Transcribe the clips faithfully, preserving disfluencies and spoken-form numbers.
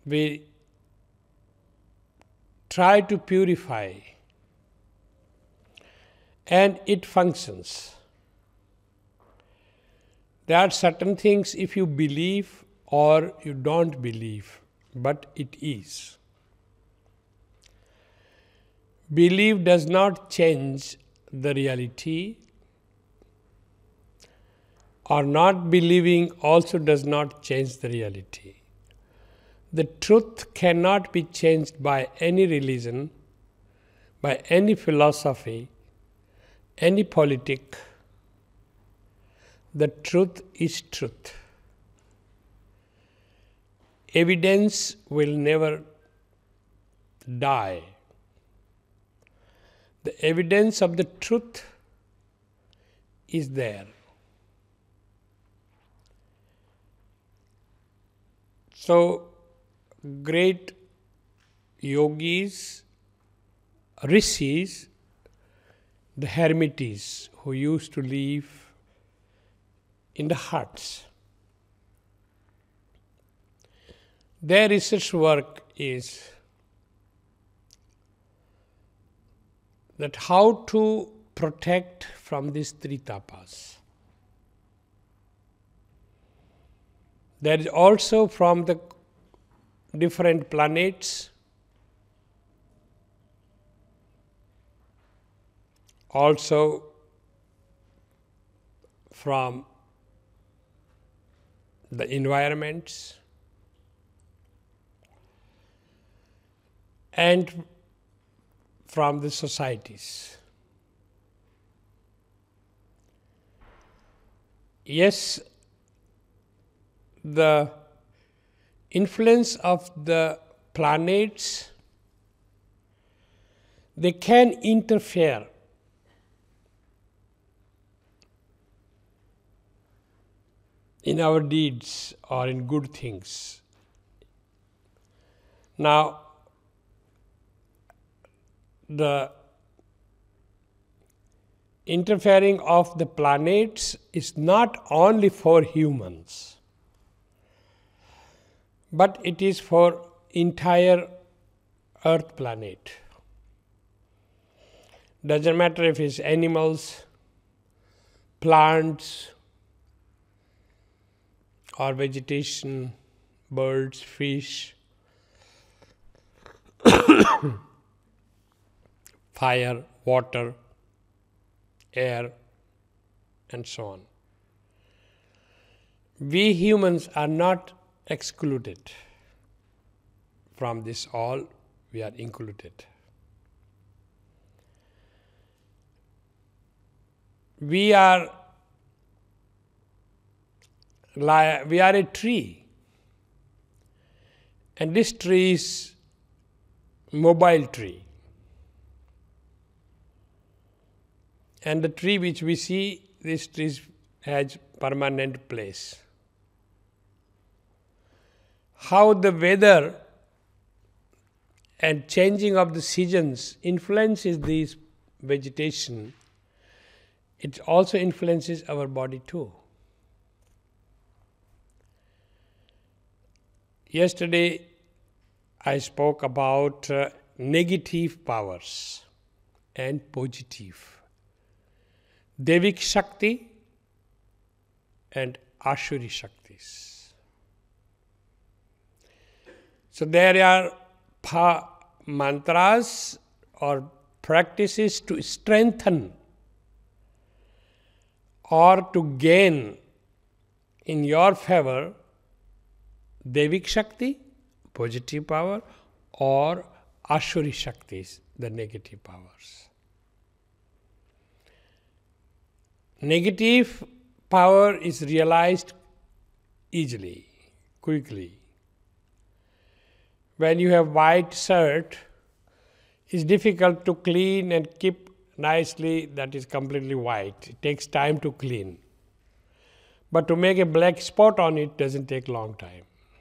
we try to purify, and it functions. There are certain things if you believe or you don't believe, but it is. Belief does not change the reality, or not believing also does not change the reality. The truth cannot be changed by any religion, by any philosophy, any politic. The truth is truth. Evidence will never die. The evidence of the truth is there. So, great yogis, rishis, the hermits who used to live in the huts, their research work is that how to protect from these three tapas. There is also from the different planets, also from the environments, and from the societies. Yes, the influence of the planets, they can interfere in our deeds or in good things. Now, the interfering of the planets is not only for humans, but it is for entire Earth planet. Doesn't matter if it's animals, plants, or vegetation, birds, fish, fire, water, air, and so on. We humans are not excluded from this all, we are included. We are we are a tree, and this tree is mobile tree. And the tree which we see, this tree has permanent place. How the weather and changing of the seasons influences this vegetation, it also influences our body too. Yesterday I spoke about uh, negative powers and positive. Devik Shakti and Ashuri Shaktis. So there are pa- mantras or practices to strengthen or to gain in your favor Devik Shakti, positive power, or Ashuri Shaktis, the negative powers. Negative power is realized easily, quickly. When you have white shirt, it's difficult to clean and keep nicely, that is completely white. It takes time to clean. But to make a black spot on it doesn't take long time.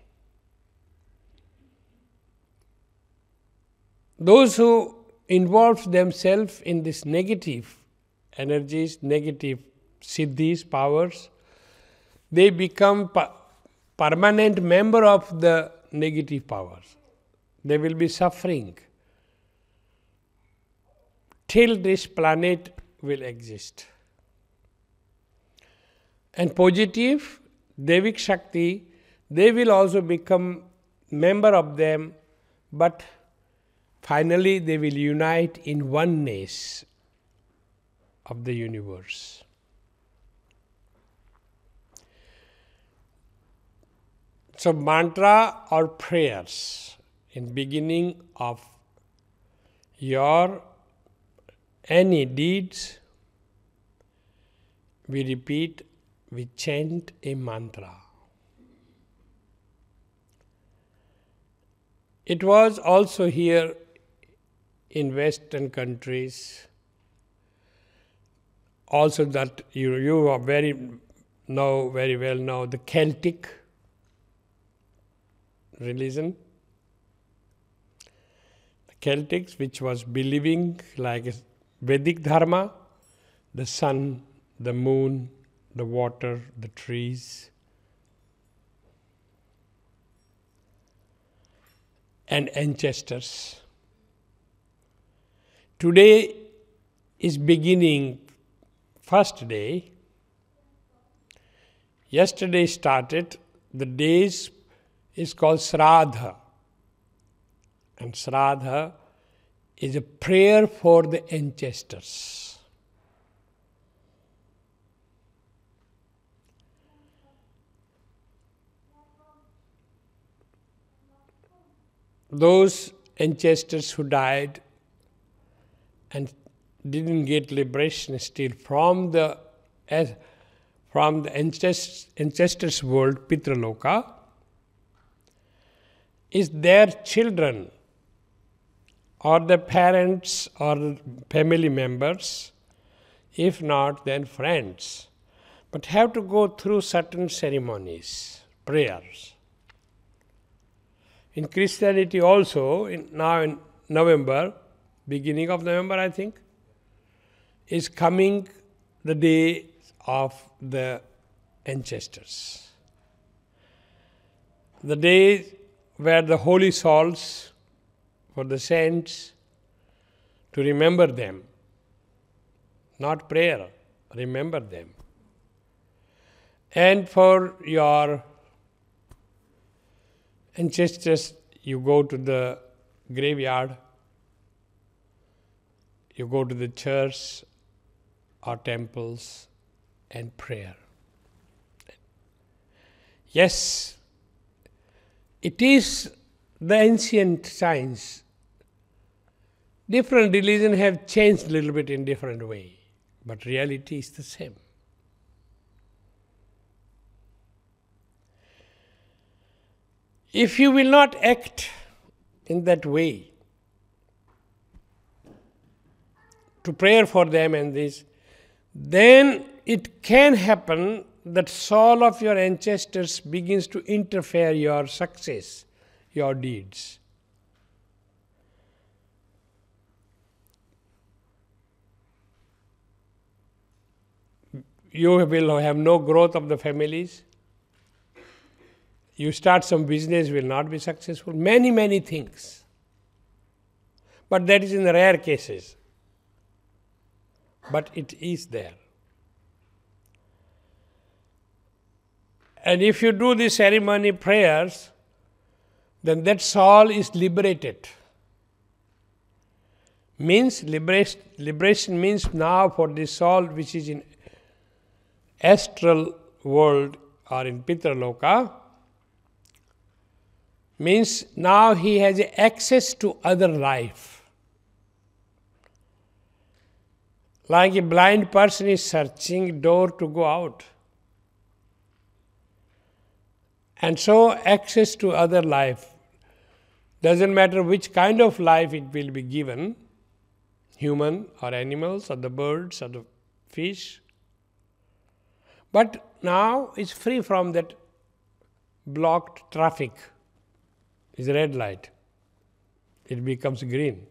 Those who involve themselves in this negative energies, negative siddhis, powers, they become pa- permanent member of the negative powers. They will be suffering till this planet will exist. And positive, Devik Shakti, they will also become member of them, but finally they will unite in oneness of the universe. So mantra or prayers in beginning of your any deeds, we repeat, we chant a mantra. It was also here in Western countries, also that you, you are very know very well now the Celtic religion. The Celtics, which was believing like a Vedic Dharma, the sun, the moon, the water, the trees, and ancestors. Today is beginning first day. Yesterday started, the days is called Shraddha. And Shraddha is a prayer for the ancestors. Those ancestors who died and didn't get liberation still from the as, from the ancestors, ancestors world, Pitraloka, is their children or the parents or family members, if not then friends, but have to go through certain ceremonies, prayers. In Christianity also, in, now in November, beginning of November I think, is coming the day of the ancestors. The day where the holy souls, for the saints, to remember them. Not prayer, remember them. And for your ancestors, you go to the graveyard, you go to the church or temples and prayer. Yes, it is the ancient science. Different religions have changed a little bit in different way, but reality is the same. If you will not act in that way, to pray for them and this, then it can happen that soul of your ancestors begins to interfere your success, your deeds. You will have no growth of the families. You start some business, will not be successful. Many, many things. But that is in the rare cases. But it is there. And if you do the ceremony prayers, then that soul is liberated. Means liberation, liberation means now for the soul which is in astral world or in Pitraloka, means now he has access to other life. Like a blind person is searching door to go out. And so access to other life. Doesn't matter which kind of life it will be given, human or animals or the birds or the fish. But now it's free from that blocked traffic. It's a red light. It becomes green.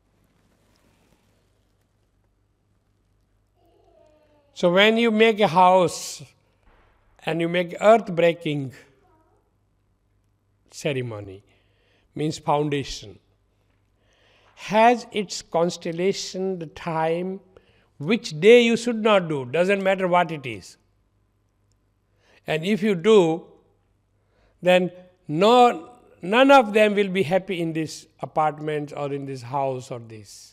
So when you make a house and you make earth breaking ceremony, means foundation, has its constellation, the time, which day you should not do, doesn't matter what it is. And if you do, then no, none of them will be happy in this apartment or in this house or this.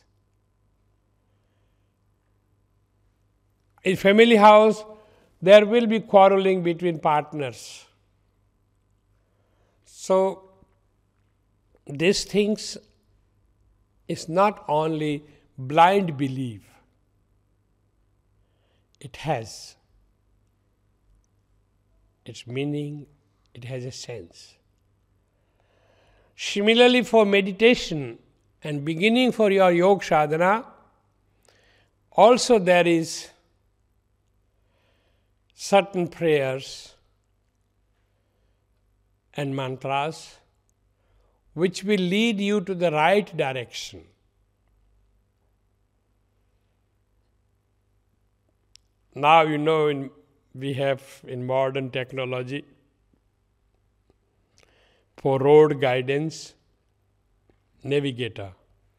In family house, there will be quarreling between partners. So, these things is not only blind belief, it has its meaning, it has a sense. Similarly, for meditation and beginning for your yoga sadhana, also there is certain prayers and mantras which will lead you to the right direction. Now you know in, we have in modern technology for road guidance, navigator.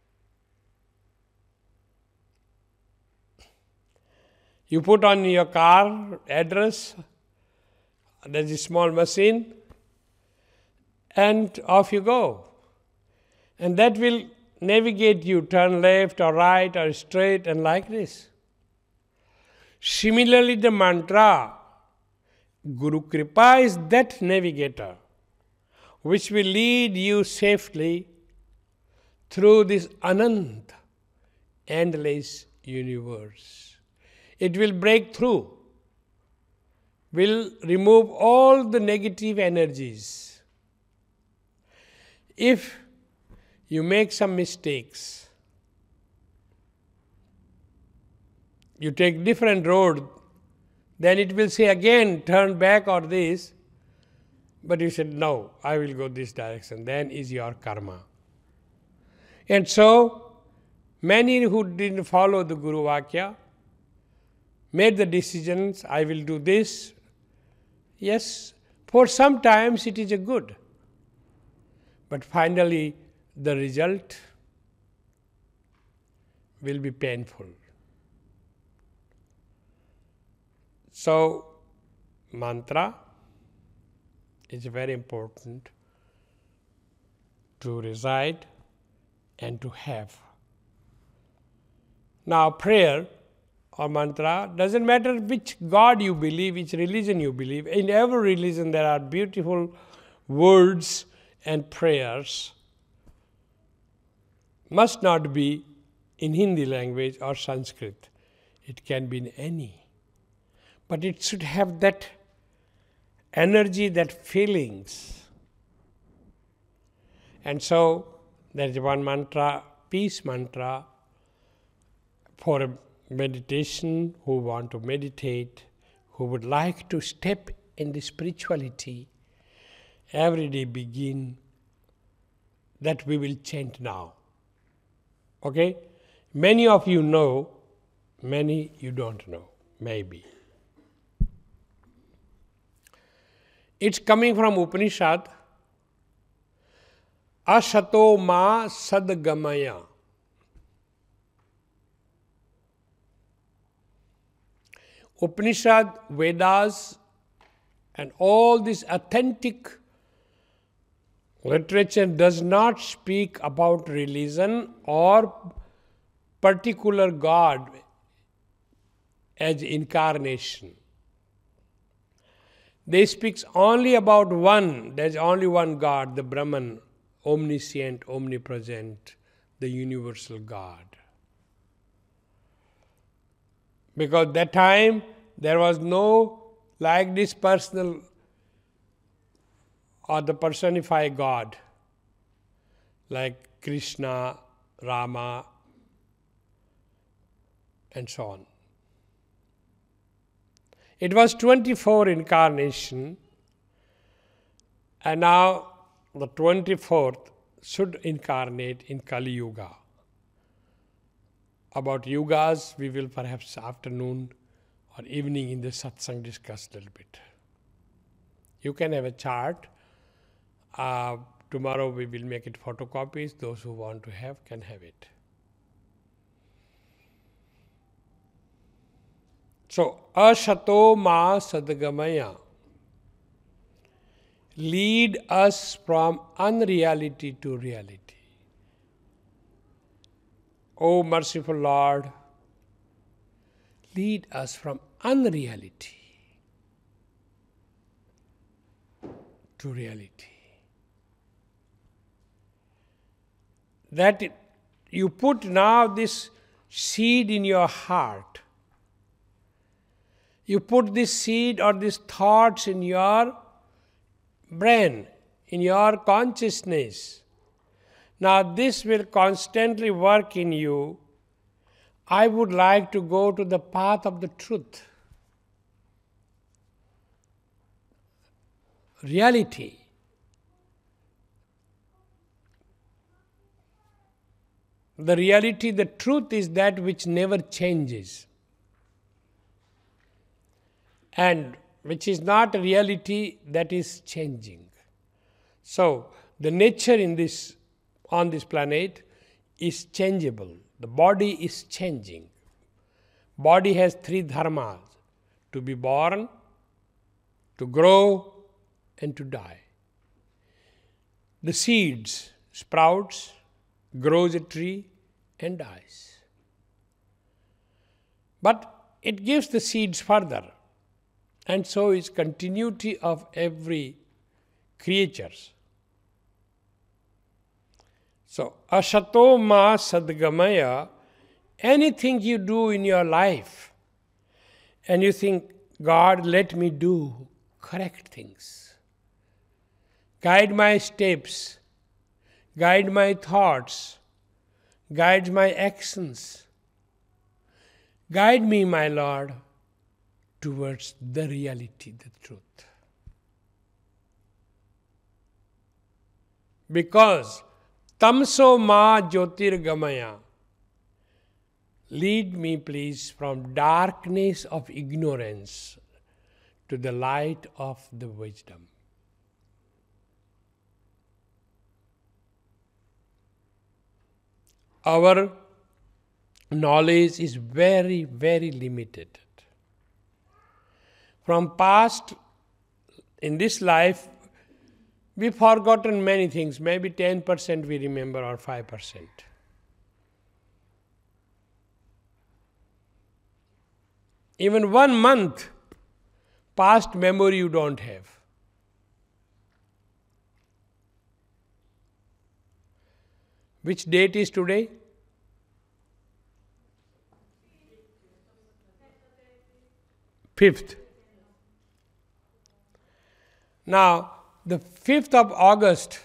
You put on your car address, there's a small machine, and off you go. And that will navigate you, turn left or right or straight and like this. Similarly, the mantra, Guru Kripa is that navigator which will lead you safely through this Anant, endless universe. It will break through, will remove all the negative energies. If you make some mistakes, you take different road, then it will say again turn back or this, but you said no, I will go this direction, then is your karma. And so many who didn't follow the Guru Vakya made the decisions, I will do this. Yes, for some times it is a good, but finally the result will be painful. So, mantra is very important to reside and to have. Now, prayer or mantra, doesn't matter which God you believe, which religion you believe. In every religion there are beautiful words and prayers. Must not be in Hindi language or Sanskrit. It can be in any. But it should have that energy, that feelings. And so there is one mantra, peace mantra, for a meditation, who want to meditate, who would like to step in the spirituality. Every day begin that we will chant now. Okay? Many of you know, many you don't know, maybe. It's coming from Upanishad. Asato ma sadgamaya. Upanishad, Vedas, and all this authentic literature does not speak about religion or particular God as incarnation. They speak only about one, there is only one God, the Brahman, omniscient, omnipresent, the universal God. Because that time there was no like this personal or the personified God like Krishna, Rama, and so on. It was twenty-four incarnation, and now the twenty-fourth should incarnate in Kali Yuga. About yugas, we will perhaps afternoon or evening in the satsang discuss a little bit. You can have a chart Uh, tomorrow we will make it photocopies. Those who want to have can have it. So, ashato ma sadgamaya. Lead us from unreality to reality. O merciful Lord, lead us from unreality to reality. That it, you put now this seed in your heart. You put this seed or these thoughts in your brain, in your consciousness. Now this will constantly work in you. I would like to go to the path of the truth. Reality. The reality, the truth is that which never changes. And which is not a reality that is changing. So, the nature in this, on this planet is changeable. The body is changing. Body has three dharmas: to be born, to grow, and to die. The seeds sprouts, grows a tree, and dies. But it gives the seeds further. And so is continuity of every creatures. So, ashato ma sadgamaya, anything you do in your life, and you think, God, let me do correct things. Guide my steps, guide my thoughts, guide my actions. Guide me, my Lord, towards the reality, the truth. Because tamso ma jyotirgamaya, lead me please from darkness of ignorance to the light of the wisdom. Our knowledge is very, very limited. From past, in this life, we've forgotten many things. Maybe ten percent we remember or five percent. Even one month, past memory you don't have. Which date is today? Fifth. Now, the fifth of August,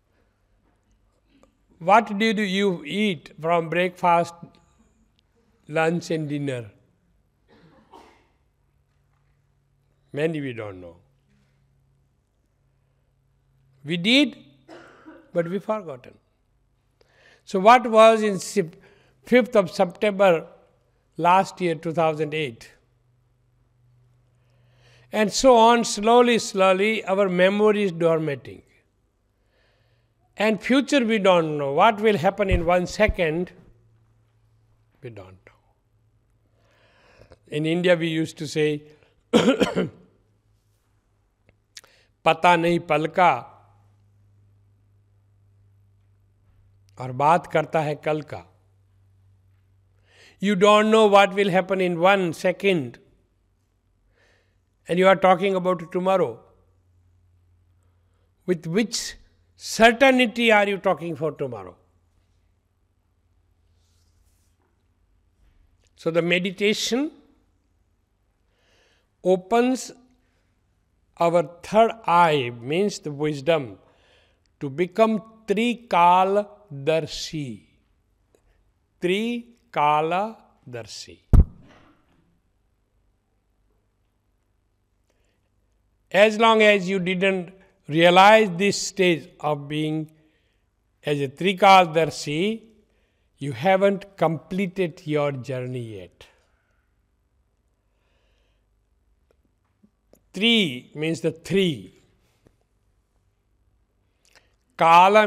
what did you eat from breakfast, lunch and dinner? Many we don't know. We did, but we forgotten. So what was in fifth of September last year, two thousand eight? And so on, slowly, slowly, our memory is dormanting. And future we don't know. What will happen in one second, we don't know. In India we used to say, pata nahi palka, aur baat karta hai kal ka. You don't know what will happen in one second. And you are talking about tomorrow. With which certainty are you talking for tomorrow? So the meditation opens our third eye, means the wisdom, to become Trikala Darshi. Trikala Darshi. As long as you didn't realize this stage of being as a Trikala-darshi, you haven't completed your journey yet. Three means the three. Kala